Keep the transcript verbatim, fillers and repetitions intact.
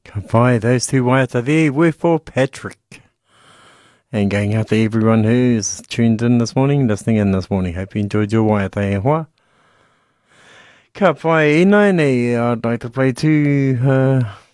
Ka pai, those two waiata there were for Patrick. And going out to everyone who's tuned in this morning, listening in this morning. Hope you enjoyed your waiata e hoa. Ka pai, e nai nei, I'd like to play two... Uh,